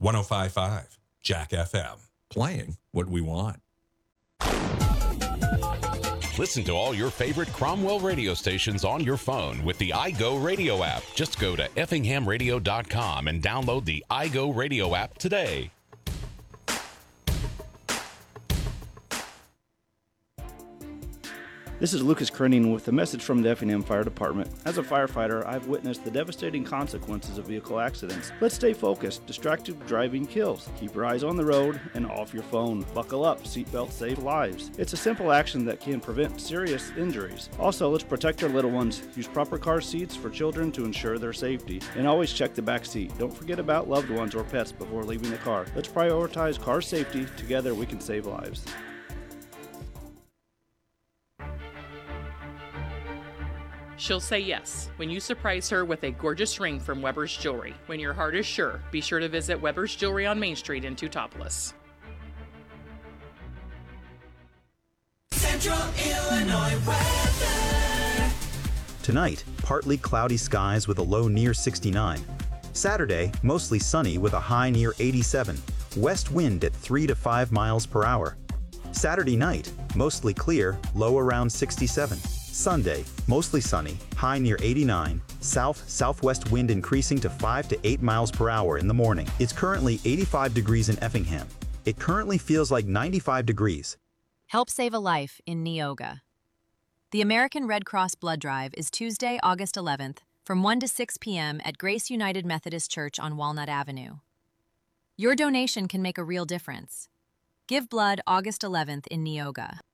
105.5 Jack FM. Playing what we want. Listen to all your favorite Cromwell radio stations on your phone with the iGo Radio app. Just go to effinghamradio.com and download the iGo Radio app today. This is Lucas Krenning with a message from the Effingham Fire Department. As a firefighter, I've witnessed the devastating consequences of vehicle accidents. Let's stay focused. Distracted driving kills. Keep your eyes on the road and off your phone. Buckle up. Seatbelts save lives. It's a simple action that can prevent serious injuries. Also, let's protect our little ones. Use proper car seats for children to ensure their safety. And always check the back seat. Don't forget about loved ones or pets before leaving the car. Let's prioritize car safety. Together, we can save lives. She'll say yes when you surprise her with a gorgeous ring from Weber's Jewelry. When your heart is sure, be sure to visit Weber's Jewelry on Main Street in Teutopolis. Central Illinois weather. Tonight, partly cloudy skies with a low near 69. Saturday, mostly sunny with a high near 87. West wind at 3 to 5 miles per hour. Saturday night, mostly clear, low around 67. Sunday, mostly sunny, high near 89, south-southwest wind increasing to 5 to 8 miles per hour in the morning. It's currently 85 degrees in Effingham. It currently feels like 95 degrees. Help save a life in Neoga. The American Red Cross Blood Drive is Tuesday, August 11th, from 1 to 6 p.m. at Grace United Methodist Church on Walnut Avenue. Your donation can make a real difference. Give blood August 11th in Neoga.